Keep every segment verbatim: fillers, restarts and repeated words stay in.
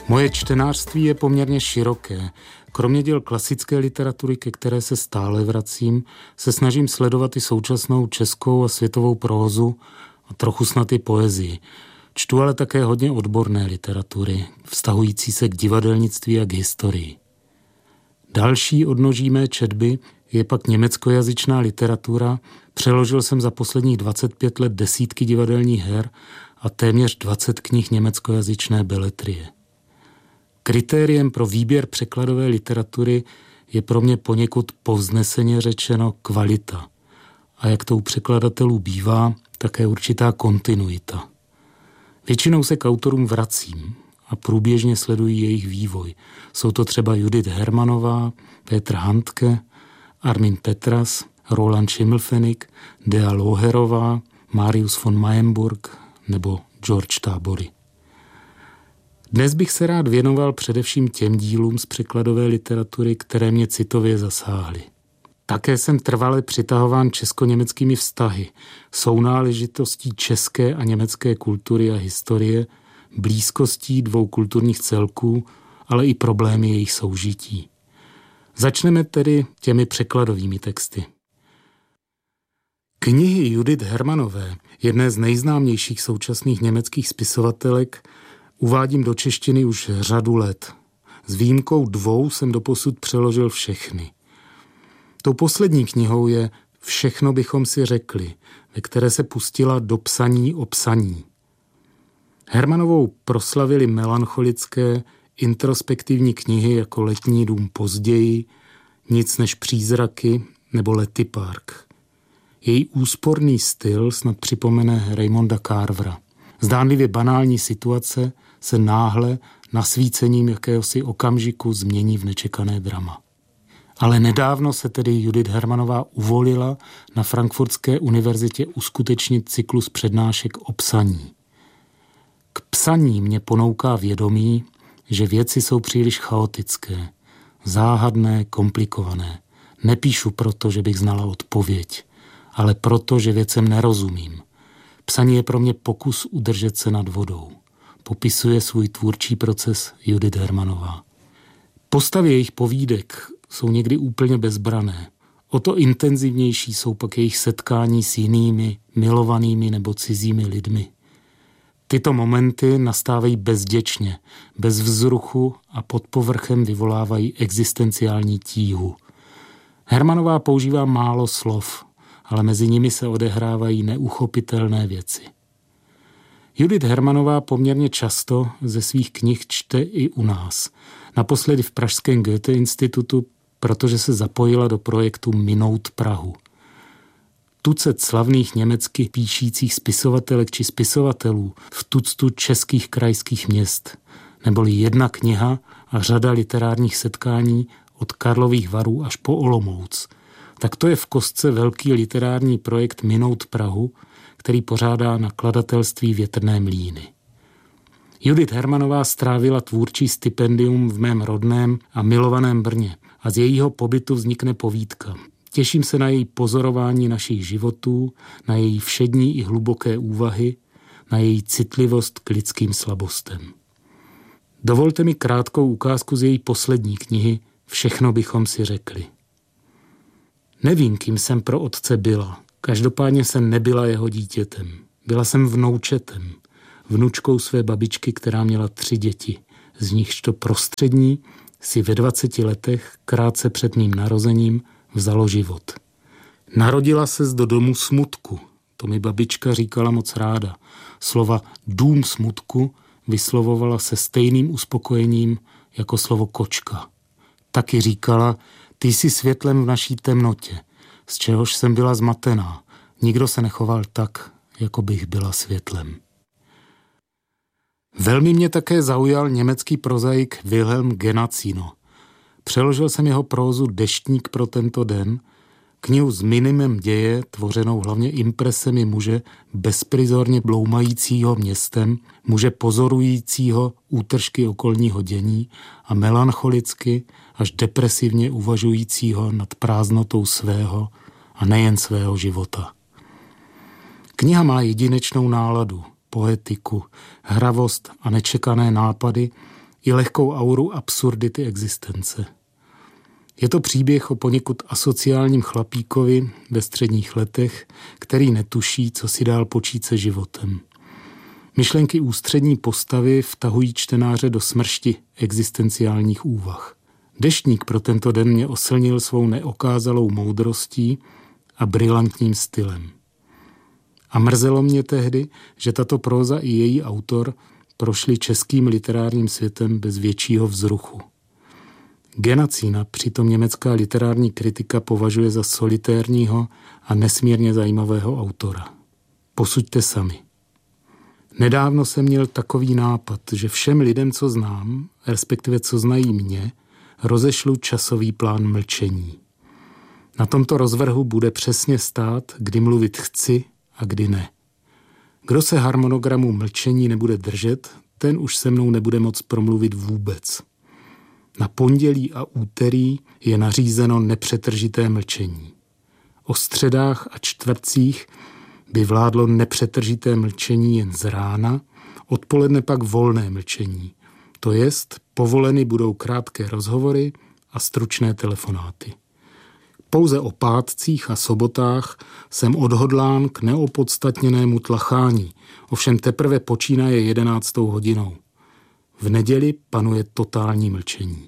Moje čtenářství je poměrně široké. Kromě děl klasické literatury, ke které se stále vracím, se snažím sledovat i současnou českou a světovou prózu a trochu snad i poezii. Čtu ale také hodně odborné literatury, vztahující se k divadelnictví a k historii. Další odnoží mé četby je pak německojazyčná literatura. Přeložil jsem za posledních dvacet pět let desítky divadelních her a téměř dvacet knih německojazyčné beletrie. Kritériem pro výběr překladové literatury je pro mě poněkud povzneseně řečeno kvalita. A jak to u překladatelů bývá, také určitá kontinuita. Většinou se k autorům vracím a průběžně sledují jejich vývoj. Jsou to třeba Judith Hermanová, Petr Handke, Armin Petras, Roland Schimmelpfennig, Dea Loherová, Marius von Mayenburg nebo George Tábory. Dnes bych se rád věnoval především těm dílům z překladové literatury, které mě citově zasáhly. Také jsem trvale přitahován česko-německými vztahy, sounáležitostí české a německé kultury a historie, blízkostí dvou kulturních celků, ale i problémy jejich soužití. Začneme tedy těmi překladovými texty. Knihy Judith Hermanové, jedné z nejznámějších současných německých spisovatelek, uvádím do češtiny už řadu let. S výjimkou dvou jsem doposud přeložil všechny. Tou poslední knihou je Všechno bychom si řekli, ve které se pustila do psaní o psaní. Hermanovou proslavili melancholické, introspektivní knihy jako Letní dům později, Nic než přízraky nebo Letty Park. Její úsporný styl snad připomene Raymonda Carvera. Zdánlivě banální situace se náhle nasvícením jakéhosi okamžiku změní v nečekané drama. Ale nedávno se tedy Judith Hermanová uvolila na Frankfurtské univerzitě uskutečnit cyklus přednášek o psaní. K psaní mě ponouká vědomí, že věci jsou příliš chaotické, záhadné, komplikované. Nepíšu proto, že bych znala odpověď, ale proto, že věcem nerozumím. Psaní je pro mě pokus udržet se nad vodou. Popisuje svůj tvůrčí proces Judith Hermanová. Postavy jejich povídek jsou někdy úplně bezbrané. O to intenzivnější jsou pak jejich setkání s jinými, milovanými nebo cizími lidmi. Tyto momenty nastávají bezděčně, bez vzruchu a pod povrchem vyvolávají existenciální tíhu. Hermanová používá málo slov, ale mezi nimi se odehrávají neuchopitelné věci. Judith Hermanová poměrně často ze svých knih čte i u nás. Naposledy v pražském Goethe-institutu, protože se zapojila do projektu Minout Prahu. Tucet slavných německy píšících spisovatelek či spisovatelů v tuctu českých krajských měst, neboli jedna kniha a řada literárních setkání od Karlových Varů až po Olomouc. Tak to je v kostce velký literární projekt Minout Prahu, který pořádá nakladatelství Větrné mlýny. Judith Hermanová strávila tvůrčí stipendium v mém rodném a milovaném Brně a z jejího pobytu vznikne povídka. Těším se na její pozorování našich životů, na její všední i hluboké úvahy, na její citlivost k lidským slabostem. Dovolte mi krátkou ukázku z její poslední knihy Všechno bychom si řekli. Nevím, kým jsem pro otce byla. Každopádně jsem nebyla jeho dítětem. Byla jsem vnoučetem, vnučkou své babičky, která měla tři děti. Z nichž to prostřední si ve dvaceti letech, krátce před mým narozením, vzalo život. Narodila ses do domu smutku. To mi babička říkala moc ráda. Slova dům smutku vyslovovala se stejným uspokojením jako slovo kočka. Taky říkala, ty jsi světlem v naší temnotě, z čehož jsem byla zmatená. Nikdo se nechoval tak, jako bych byla světlem. Velmi mě také zaujal německý prozaik Wilhelm Genacino. Přeložil jsem jeho prózu Deštník pro tento den, knihu s minimem děje, tvořenou hlavně impresemi muže bezprizorně bloumajícího městem, muže pozorujícího útržky okolního dění a melancholicky až depresivně uvažujícího nad prázdnotou svého a nejen svého života. Kniha má jedinečnou náladu, poetiku, hravost a nečekané nápady i lehkou auru absurdity existence. Je to příběh o poněkud asociálním chlapíkovi ve středních letech, který netuší, co si dál počít se životem. Myšlenky ústřední postavy vtahují čtenáře do smršti existenciálních úvah. Deštník pro tento den mě oslnil svou neokázalou moudrostí a brilantním stylem. A mrzelo mě tehdy, že tato próza i její autor prošli českým literárním světem bez většího vzruchu. Genacína přitom německá literární kritika považuje za solitérního a nesmírně zajímavého autora. Posuďte sami. Nedávno jsem měl takový nápad, že všem lidem, co znám, respektive co znají mě, rozešlu časový plán mlčení. Na tomto rozvrhu bude přesně stát, kdy mluvit chci a kdy ne. Kdo se harmonogramu mlčení nebude držet, ten už se mnou nebude moc promluvit vůbec. Na pondělí a úterý je nařízeno nepřetržité mlčení. O středách a čtvrtcích by vládlo nepřetržité mlčení jen z rána, odpoledne pak volné mlčení. To jest, povoleny budou krátké rozhovory a stručné telefonáty. Pouze o pátcích a sobotách jsem odhodlán k neopodstatněnému tlachání, ovšem teprve počínaje jedenáctou hodinou. V neděli panuje totální mlčení.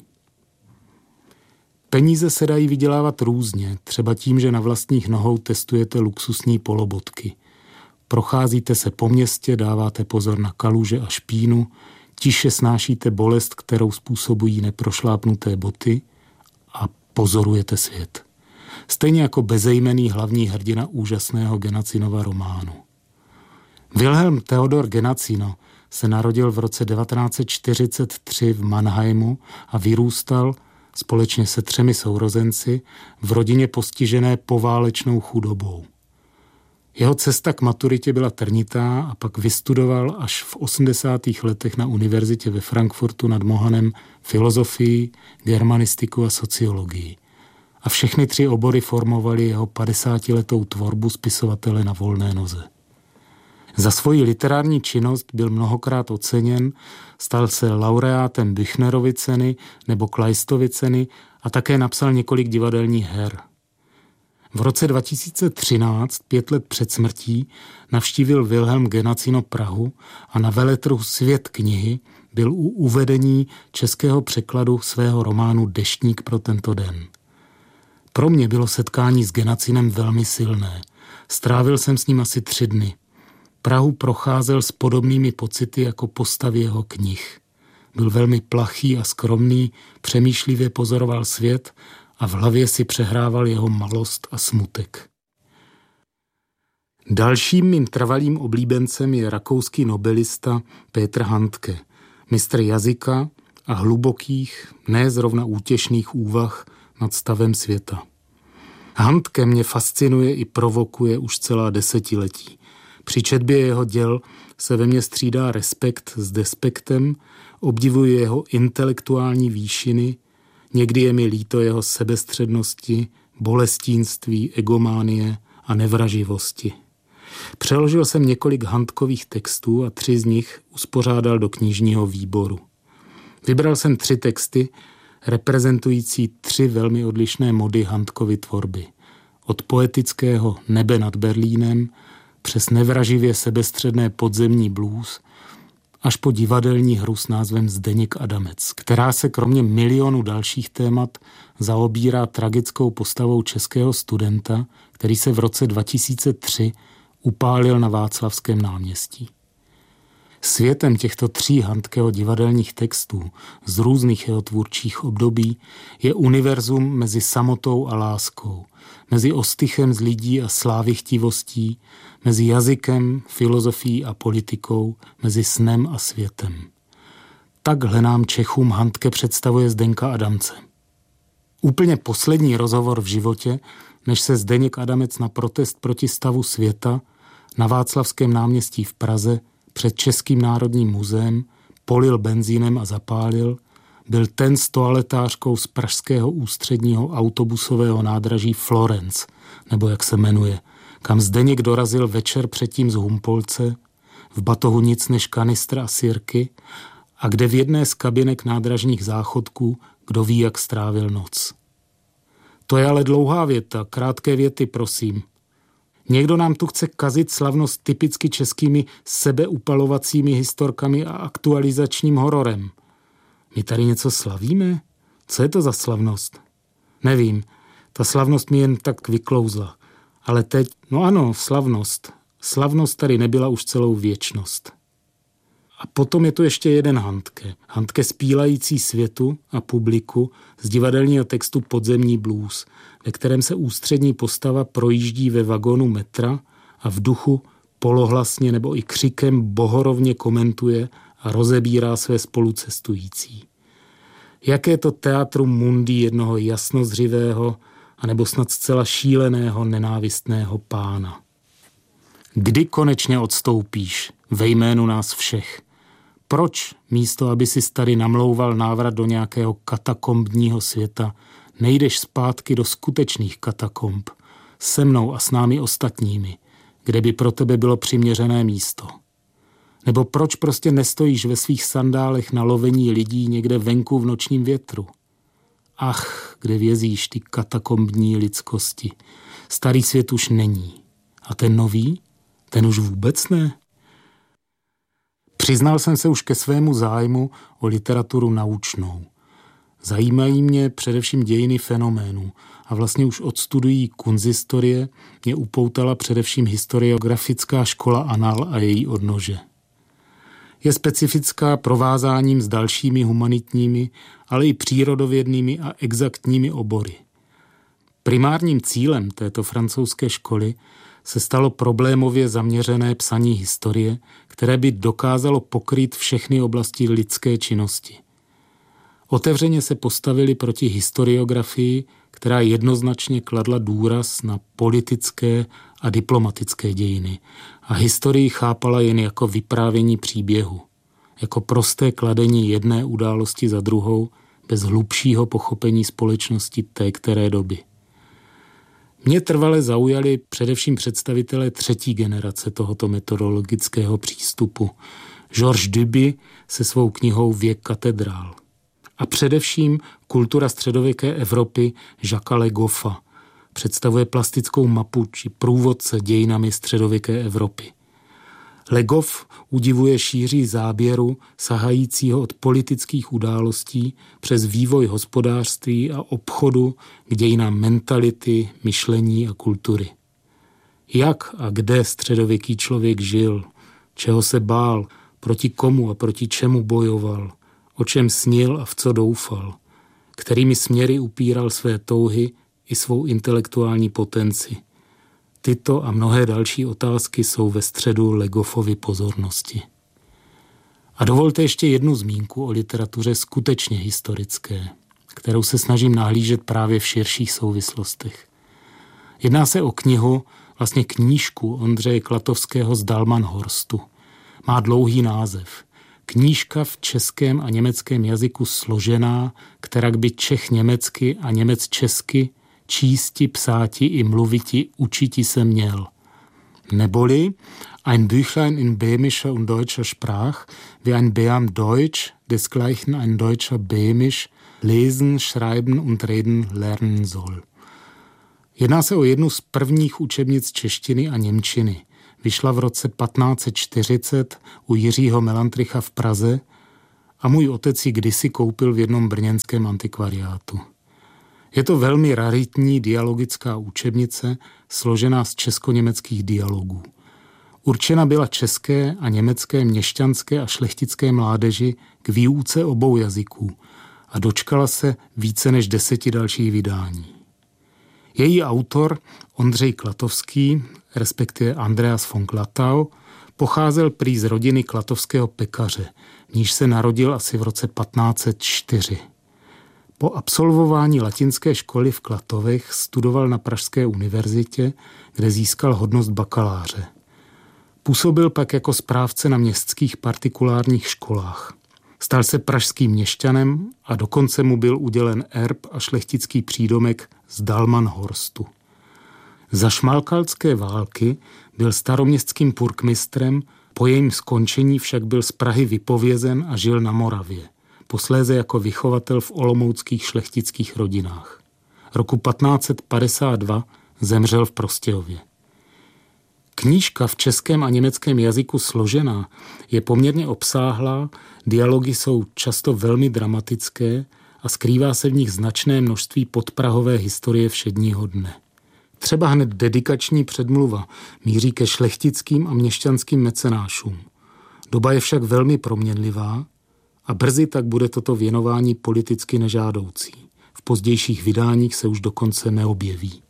Peníze se dají vydělávat různě, třeba tím, že na vlastních nohou testujete luxusní polobotky. Procházíte se po městě, dáváte pozor na kaluže a špínu, tiše snášíte bolest, kterou způsobují neprošlápnuté boty a pozorujete svět. Stejně jako bezejmenný hlavní hrdina úžasného Genacinova románu. Wilhelm Theodor Genacino se narodil v roce devatenáct set čtyřicet tři v Mannheimu a vyrůstal společně se třemi sourozenci v rodině postižené poválečnou chudobou. Jeho cesta k maturitě byla trnitá a pak vystudoval až v osmdesátých letech na univerzitě ve Frankfurtu nad Mohanem filozofii, germanistiku a sociologii. A všechny tři obory formovaly jeho padesátiletou tvorbu spisovatele na volné noze. Za svoji literární činnost byl mnohokrát oceněn, stal se laureátem Büchnerovy ceny nebo Kleistovy ceny a také napsal několik divadelních her. V roce dva tisíce třináct, pět let před smrtí, navštívil Wilhelm Genacino Prahu a na veletrhu Svět knihy byl u uvedení českého překladu svého románu Deštník pro tento den. Pro mě bylo setkání s Genacinem velmi silné. Strávil jsem s ním asi tři dny. Prahu procházel s podobnými pocity jako postavy jeho knih. Byl velmi plachý a skromný, přemýšlivě pozoroval svět a v hlavě si přehrával jeho malost a smutek. Dalším mým trvalým oblíbencem je rakouský nobelista Peter Handke, mistr jazyka a hlubokých, ne zrovna útěšných úvah nad stavem světa. Handke mě fascinuje i provokuje už celá desetiletí. Při četbě jeho děl se ve mně střídá respekt s despektem, obdivuji jeho intelektuální výšiny, někdy je mi líto jeho sebestřednosti, bolestínství, egománie a nevraživosti. Přeložil jsem několik Handkových textů a tři z nich uspořádal do knižního výboru. Vybral jsem tři texty, reprezentující tři velmi odlišné mody Handkovy tvorby. Od poetického Nebe nad Berlínem přes nevraživě sebestředné podzemní blues až po divadelní hru s názvem Zdeněk Adamec, která se kromě milionu dalších témat zaobírá tragickou postavou českého studenta, který se v roce dva tisíce tři upálil na Václavském náměstí. Světem těchto tří Handkeho divadelních textů z různých jeho tvůrčích období je univerzum mezi samotou a láskou, mezi ostychem z lidí a slávichtivostí, mezi jazykem, filozofií a politikou, mezi snem a světem. Takhle nám Čechům Handke představuje Zdeňka Adamce. Úplně poslední rozhovor v životě, než se Zdeněk Adamec na protest proti stavu světa na Václavském náměstí v Praze před Českým národním muzeem polil benzínem a zapálil, byl ten s toaletářkou z pražského ústředního autobusového nádraží Florence, nebo jak se jmenuje, kam Zdeněk dorazil večer předtím z Humpolce, v batohu nic než kanistr a sirky a kde v jedné z kabinek nádražních záchodků kdo ví, jak strávil noc. To je ale dlouhá věta, krátké věty, prosím. Někdo nám tu chce kazit slavnost typicky českými sebeupalovacími historkami a aktualizačním hororem. My tady něco slavíme? Co je to za slavnost? Nevím, ta slavnost mi jen tak vyklouzla. Ale teď, no ano, slavnost. Slavnost tady nebyla už celou věčnost. A potom je tu ještě jeden Handke. Handke spílající světu a publiku z divadelního textu Podzemní blues, ve kterém se ústřední postava projíždí ve vagonu metra a v duchu polohlasně nebo i křikem bohorovně komentuje a rozebírá své spolucestující. Jaké to teatrum mundi jednoho jasnozřivého anebo snad zcela šíleného nenávistného pána. Kdy konečně odstoupíš ve jménu nás všech? Proč místo, aby si tady namlouval návrat do nějakého katakombního světa, nejdeš zpátky do skutečných katakomb, se mnou a s námi ostatními, kde by pro tebe bylo přiměřené místo? Nebo proč prostě nestojíš ve svých sandálech na lovení lidí někde venku v nočním větru? Ach, kde vězíš ty katakombní lidskosti. Starý svět už není. A ten nový? Ten už vůbec ne. Přiznal jsem se už ke svému zájmu o literaturu naučnou. Zajímají mě především dějiny fenoménů a vlastně už od studií kunzistorie mě upoutala především historiografická škola Anal a její odnože. Je specifická provázáním s dalšími humanitními, ale i přírodovědnými a exaktními obory. Primárním cílem této francouzské školy se stalo problémově zaměřené psaní historie, které by dokázalo pokrýt všechny oblasti lidské činnosti. Otevřeně se postavili proti historiografii, která jednoznačně kladla důraz na politické a diplomatické dějiny a historii chápala jen jako vyprávění příběhu, jako prosté kladení jedné události za druhou bez hlubšího pochopení společnosti té které doby. Mě trvale zaujali především představitelé třetí generace tohoto metodologického přístupu. Georges Duby se svou knihou Věk katedrál. A především kultura středověké Evropy Jacquesa Le Goffa představuje plastickou mapu či průvodce dějinami středověké Evropy. Le Goff udivuje šíří záběru sahajícího od politických událostí přes vývoj hospodářství a obchodu k dějinám mentality, myšlení a kultury. Jak a kde středověký člověk žil, čeho se bál, proti komu a proti čemu bojoval, o čem snil a v co doufal, kterými směry upíral své touhy i svou intelektuální potenci. Tyto a mnohé další otázky jsou ve středu Le Goffovy pozornosti. A dovolte ještě jednu zmínku o literatuře skutečně historické, kterou se snažím nahlížet právě v širších souvislostech. Jedná se o knihu, vlastně knížku Ondřeje Klatovského z Dalmanhorstu. Má dlouhý název. Knížka v českém a německém jazyku složená, která by Čech německy a Němec česky čísti, psáti i mluviti, učiti se měl. Neboli ein Büchlein in böhmischer und deutscher Sprach, wie ein Beam Deutsch, desgleichen ein Deutscher Böhmisch, lesen, schreiben und reden lernen soll. Jedná se o jednu z prvních učebnic češtiny a němčiny. Vyšla v roce patnáct set čtyřicet u Jiřího Melantricha v Praze a můj otec ji kdysi koupil v jednom brněnském antikvariátu. Je to velmi raritní dialogická učebnice, složená z česko-německých dialogů. Určena byla české a německé měšťanské a šlechtické mládeži k výuce obou jazyků a dočkala se více než deseti dalších vydání. Její autor Ondřej Klatovský, respektive Andreas von Klatau, pocházel prý z rodiny klatovského pekaře, v níž se narodil asi v roce patnáct set čtyři. Po absolvování latinské školy v Klatovech studoval na Pražské univerzitě, kde získal hodnost bakaláře. Působil pak jako správce na městských partikulárních školách. Stal se pražským měšťanem a dokonce mu byl udělen erb a šlechtický přídomek z Dalmanhorstu. Za šmalkalské války byl staroměstským purkmistrem Po jejím skončení však byl z Prahy vypovězen a žil na Moravě. Posléze jako vychovatel v olomouckých šlechtických rodinách. Roku patnáct set padesát dva zemřel v Prostějově. Knížka v českém a německém jazyku složená je poměrně obsáhlá, dialogy jsou často velmi dramatické a skrývá se v nich značné množství podprahové historie všedního dne. Třeba hned dedikační předmluva míří ke šlechtickým a měšťanským mecenášům. Doba je však velmi proměnlivá a brzy tak bude toto věnování politicky nežádoucí. V pozdějších vydáních se už dokonce neobjeví.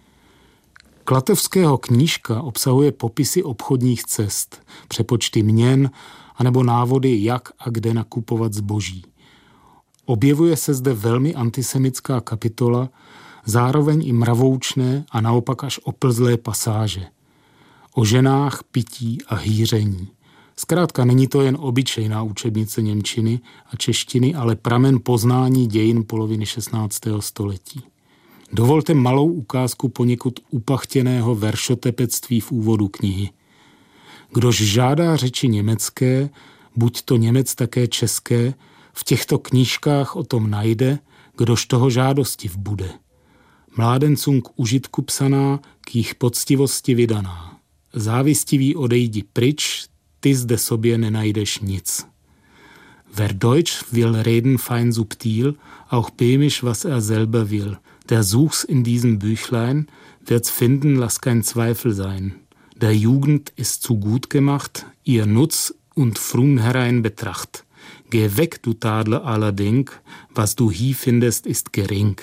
Klatovského knížka obsahuje popisy obchodních cest, přepočty měn anebo návody, jak a kde nakupovat zboží. Objevuje se zde velmi antisemitská kapitola, zároveň i mravoučné a naopak až oplzlé pasáže. O ženách, pití a hýření. Zkrátka není to jen obyčejná učebnice němčiny a češtiny, ale pramen poznání dějin poloviny šestnáctého století. Dovolte malou ukázku poněkud upachtěného veršotepectví v úvodu knihy. Kdož žádá řeči německé, buď to Němec také české, v těchto knížkách o tom najde, kdož toho žádostiv bude. Mládencům k užitku psaná, k jich poctivosti vydaná. Závistivý odejdi pryč, ty zde sobě nenajdeš nic. Wer Deutsch will reden fein subtil, auch böhmisch, was er selber will. Der such's in diesem Büchlein, wird's finden, lass kein Zweifel sein. Der Jugend ist zu gut gemacht, ihr Nutz und frum herein betracht. Geh weg, du Tadler allerdings, was du hie findest, ist gering.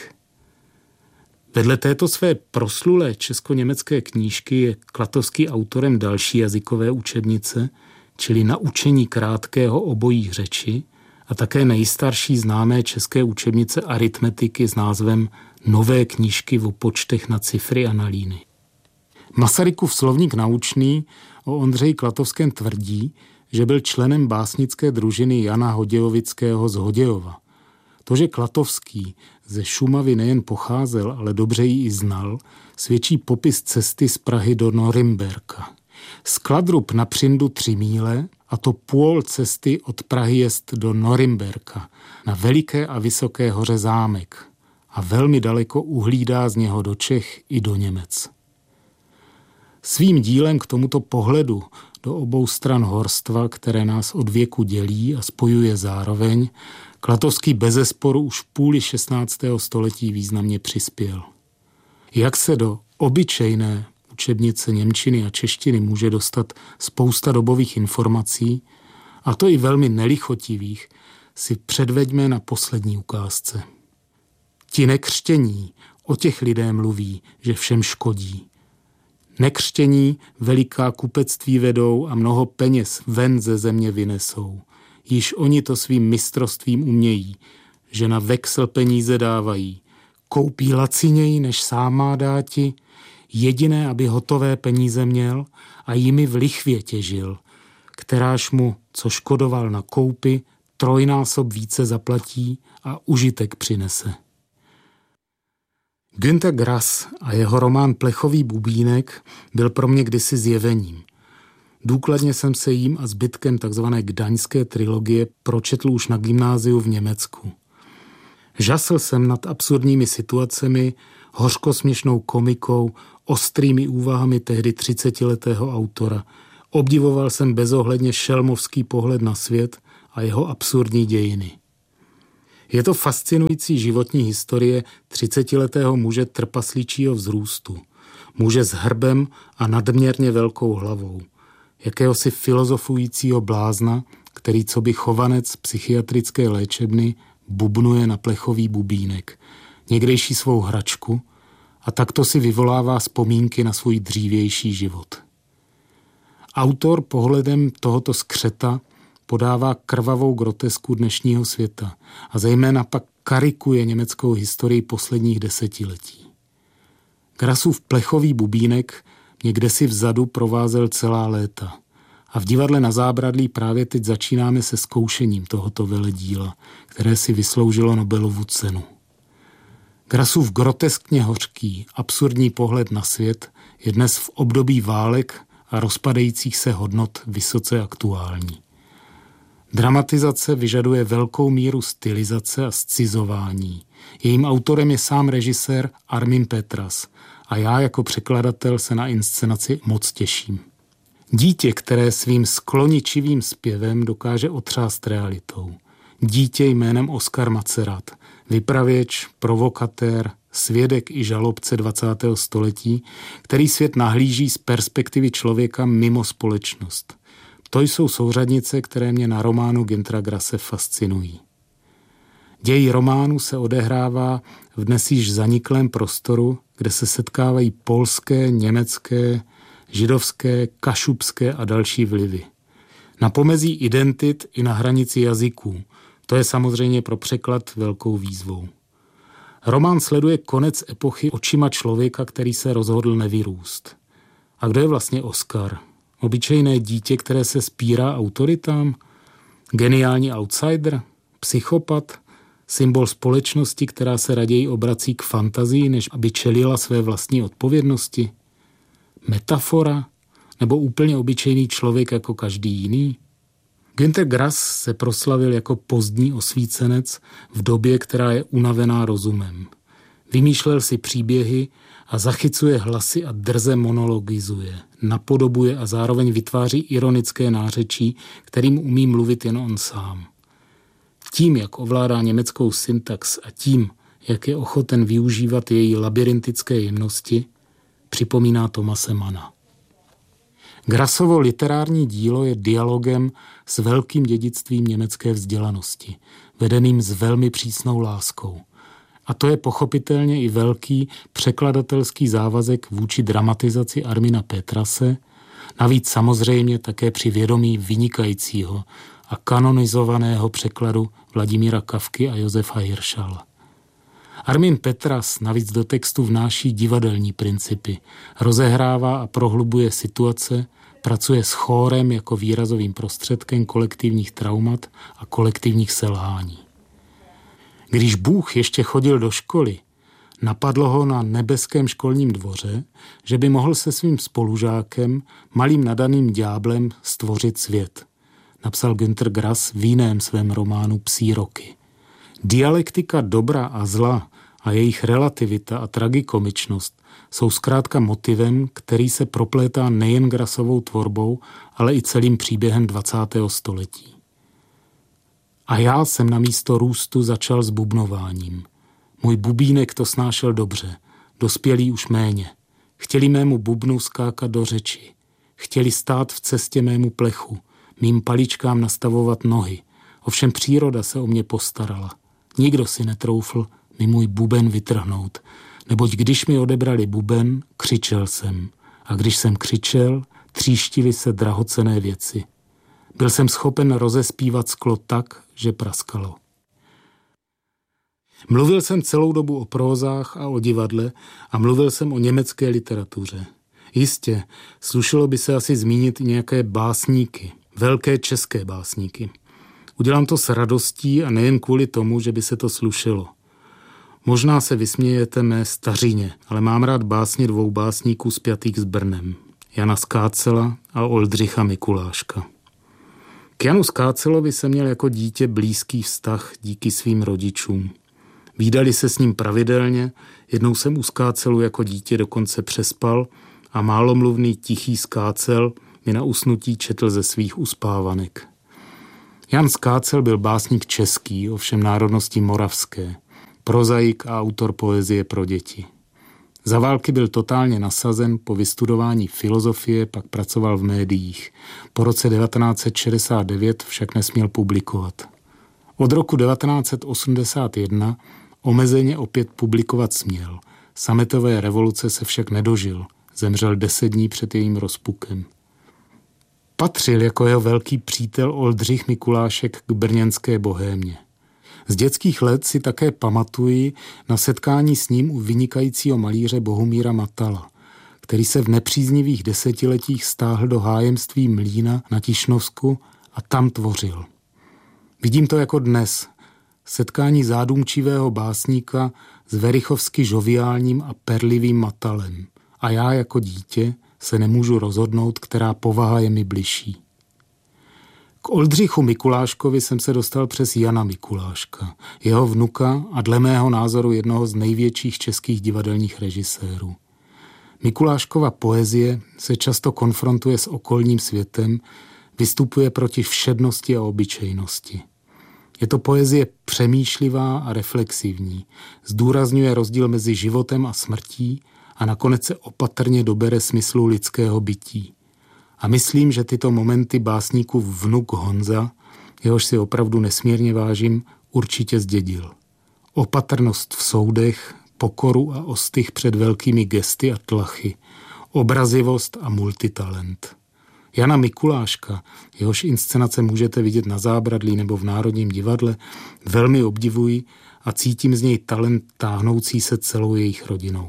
Vedle této své proslulé česko-německé knížky je Klatovský autorem další jazykové učebnice, čili Naučení krátkého obojí řeči, a také nejstarší známé české učebnice aritmetiky s názvem Nové knížky o počtech na cifry a na líny. Masarykův slovník naučný o Ondřeji Klatovském tvrdí, že byl členem básnické družiny Jana Hodějovického z Hodějova. To, že Klatovský ze Šumavy nejen pocházel, ale dobře ji i znal, svědčí popis cesty z Prahy do Norimberka. Z Kladrub na Přindu tři míle, a to půl cesty od Prahy jest do Norimberka, na veliké a vysoké hoře zámek, a velmi daleko uhlídá z něho do Čech i do Němec. Svým dílem k tomuto pohledu do obou stran horstva, které nás od věku dělí a spojuje zároveň, Klatovský bezesporu už v půli šestnáctého století významně přispěl. Jak se do obyčejné učebnice němčiny a češtiny může dostat spousta dobových informací, a to i velmi nelichotivých, si předveďme na poslední ukázce. Ti nekřtění, o těch lidé mluví, že všem škodí. Nekřtění veliká kupectví vedou a mnoho peněz ven ze země vynesou. Již oni to svým mistrovstvím umějí, že na veksel peníze dávají. Koupí laciněji, než sám má dáti, jediné, aby hotové peníze měl a jimi v lichvě těžil, kteráž mu, co škodoval na koupi, trojnásob více zaplatí a užitek přinese. Günter Grass a jeho román Plechový bubínek byl pro mě kdysi zjevením. Důkladně jsem se jím a zbytkem takzvané gdaňské trilogie pročetl už na gymnáziu v Německu. Žasl jsem nad absurdními situacemi, hořkosměšnou komikou, ostrými úvahami tehdy třicetiletého autora. Obdivoval jsem bezohledně šelmovský pohled na svět a jeho absurdní dějiny. Je to fascinující životní historie třicetiletého muže trpaslíčího vzrůstu. Muže s hrbem a nadměrně velkou hlavou. Jakéhosi filozofujícího blázna, který coby chovanec psychiatrické léčebny bubnuje na plechový bubínek, někdejší svou hračku, a takto si vyvolává vzpomínky na svůj dřívější život. Autor pohledem tohoto skřeta podává krvavou grotesku dnešního světa a zejména pak karikuje německou historii posledních desetiletí. Grassův Plechový bubínek mě kdesi vzadu provázel celá léta a v divadle Na Zábradlí právě teď začínáme se zkoušením tohoto veledíla, které si vysloužilo Nobelovu cenu. Grassův groteskně hořký, absurdní pohled na svět je dnes v období válek a rozpadajících se hodnot vysoce aktuální. Dramatizace vyžaduje velkou míru stylizace a scizování. Jejím autorem je sám režisér Armin Petras a já jako překladatel se na inscenaci moc těším. Dítě, které svým skloničivým zpěvem dokáže otřást realitou. Dítě jménem Oskar Macerat, vypravěč, provokatér, svědek i žalobce dvacátého století, který svět nahlíží z perspektivy člověka mimo společnost. To jsou souřadnice, které mě na románu Günthera Grasse fascinují. Děj románu se odehrává v dnes již zaniklém prostoru, kde se setkávají polské, německé, židovské, kašubské a další vlivy. Na pomezí identit i na hranici jazyků. To je samozřejmě pro překlad velkou výzvou. Román sleduje konec epochy očima člověka, který se rozhodl nevyrůst. A kdo je vlastně Oskar? Obyčejné dítě, které se spírá autoritám? Geniální outsider? Psychopat? Symbol společnosti, která se raději obrací k fantazii, než aby čelila své vlastní odpovědnosti? Metafora? Nebo úplně obyčejný člověk jako každý jiný? Günter Grass se proslavil jako pozdní osvícenec v době, která je unavená rozumem. Vymýšlel si příběhy a zachycuje hlasy a drze monologizuje, napodobuje a zároveň vytváří ironické nářečí, kterým umí mluvit jen on sám. Tím, jak ovládá německou syntax a tím, jak je ochoten využívat její labyrintické jemnosti, připomíná Thomase Manna. Grassovo literární dílo je dialogem s velkým dědictvím německé vzdělanosti, vedeným s velmi přísnou láskou. A to je pochopitelně i velký překladatelský závazek vůči dramatizaci Armina Petrase, navíc samozřejmě také při vědomí vynikajícího a kanonizovaného překladu Vladimíra Kafky a Josefa Hirschala. Armin Petras navíc do textu vnáší divadelní principy, rozehrává a prohlubuje situace, pracuje s chórem jako výrazovým prostředkem kolektivních traumat a kolektivních selhání. Když Bůh ještě chodil do školy, napadlo ho na nebeském školním dvoře, že by mohl se svým spolužákem, malým nadaným ďáblem, stvořit svět. Napsal Günter Grass v jiném svém románu Psí roky. Dialektika dobra a zla a jejich relativita a tragikomičnost jsou zkrátka motivem, který se proplétá nejen Grassovou tvorbou, ale i celým příběhem dvacátého století. A já jsem na místo růstu začal s bubnováním. Můj bubínek to snášel dobře, dospělý už méně. Chtěli mému bubnu skákat do řeči. Chtěli stát v cestě mému plechu, mým paličkám nastavovat nohy. Ovšem příroda se o mě postarala. Nikdo si netroufl mi můj buben vytrhnout, neboť když mi odebrali buben, křičel jsem. A když jsem křičel, tříštily se drahocenné věci. Byl jsem schopen rozespívat sklo tak, že praskalo. Mluvil jsem celou dobu o prózách a o divadle a mluvil jsem o německé literatuře. Jistě, slušelo by se asi zmínit nějaké básníky, velké české básníky. Udělám to s radostí a nejen kvůli tomu, že by se to slušelo. Možná se vysmějete mé stařině, ale mám rád básně dvou básníků spjatých s Brnem. Jana Skácela a Oldřicha Mikuláška. K Janu Skácelovi jsem měl jako dítě blízký vztah díky svým rodičům. Vídali se s ním pravidelně, jednou jsem u Skácelu jako dítě dokonce přespal a málomluvný tichý Skácel mi na usnutí četl ze svých uspávanek. Jan Skácel byl básník český, ovšem národnosti moravské, prozaik a autor poezie pro děti. Za války byl totálně nasazen, po vystudování filozofie pak pracoval v médiích. Po roce devatenáct set šedesát devět však nesměl publikovat. Od roku devatenáct set osmdesát jedna omezeně opět publikovat směl. Sametové revoluce se však nedožil, zemřel deset dní před jejím rozpukem. Patřil jako jeho velký přítel Oldřich Mikulášek k brněnské bohémě. Z dětských let si také pamatuji na setkání s ním u vynikajícího malíře Bohumíra Matala, který se v nepříznivých desetiletích stáhl do hájemství Mlýna na Tišnovsku a tam tvořil. Vidím to jako dnes, setkání zádumčivého básníka s verichovsky žoviálním a perlivým Matalem a já jako dítě se nemůžu rozhodnout, která povaha je mi bližší. K Oldřichu Mikuláškovi jsem se dostal přes Jana Mikuláška, jeho vnuka a dle mého názoru jednoho z největších českých divadelních režisérů. Mikuláškova poezie se často konfrontuje s okolním světem, vystupuje proti všednosti a obyčejnosti. Je to poezie přemýšlivá a reflexivní, zdůrazňuje rozdíl mezi životem a smrtí a nakonec se opatrně dobere smyslu lidského bytí. A myslím, že tyto momenty básníkův vnuk Honza, jehož si opravdu nesmírně vážím, určitě zdědil. Opatrnost v soudech, pokoru a ostych před velkými gesty a tlachy, obrazivost a multitalent. Jana Mikuláška, jehož inscenace můžete vidět na Zábradlí nebo v Národním divadle, velmi obdivuji a cítím z něj talent táhnoucí se celou jejich rodinou.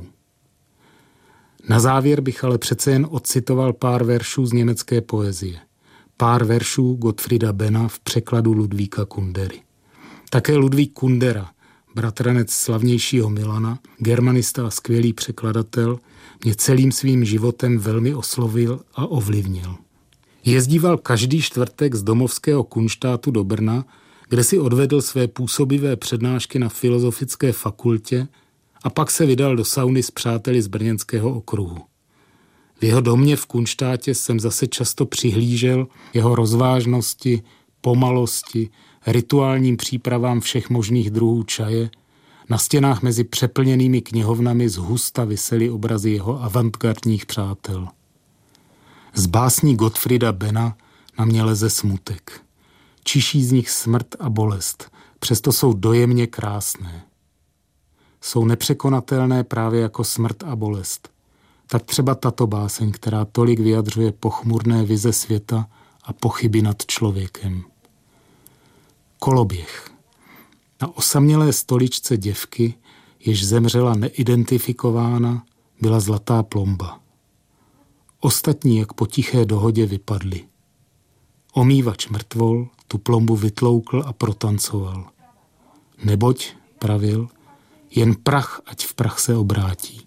Na závěr bych ale přece jen odcitoval pár veršů z německé poezie. Pár veršů Gottfrieda Benna v překladu Ludvíka Kundery. Také Ludvík Kundera, bratranec slavnějšího Milana, germanista a skvělý překladatel, mě celým svým životem velmi oslovil a ovlivnil. Jezdíval každý čtvrtek z domovského Kunštátu do Brna, kde si odvedl své působivé přednášky na filozofické fakultě a pak se vydal do sauny s přáteli z brněnského okruhu. V jeho domě v Kunštátě jsem zase často přihlížel jeho rozvážnosti, pomalosti, rituálním přípravám všech možných druhů čaje. Na stěnách mezi přeplněnými knihovnami zhusta visely obrazy jeho avantgardních přátel. Z básní Gottfrieda Benna na mě leze smutek. Čiší z nich smrt a bolest, přesto jsou dojemně krásné. Jsou nepřekonatelné právě jako smrt a bolest. Tak třeba tato báseň, která tolik vyjadřuje pochmurné vize světa a pochyby nad člověkem. Koloběh. Na osamělé stoličce děvky, jež zemřela neidentifikována, byla zlatá plomba. Ostatní, jak po tiché dohodě, vypadli. Omývač mrtvol tu plombu vytloukl a protancoval. Neboť, pravil, jen prach, ať v prach se obrátí.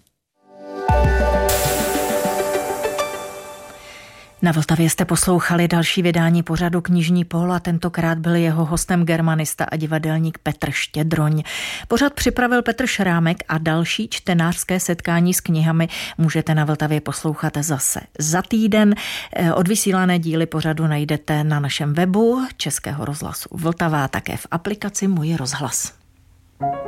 Na Vltavě jste poslouchali další vydání pořadu Knižní pól a tentokrát byl jeho hostem germanista a divadelník Petr Štědroň. Pořad připravil Petr Šrámek a další čtenářské setkání s knihami můžete na Vltavě poslouchat zase za týden. Odvysílané díly pořadu najdete na našem webu Českého rozhlasu Vltava a také v aplikaci Můj rozhlas.